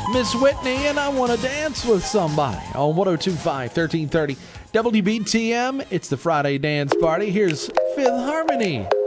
Miss Whitney, and I Want to Dance with Somebody on 102.5, 1330 WBTM. It's the Friday Dance Party. Here's Fifth Harmony.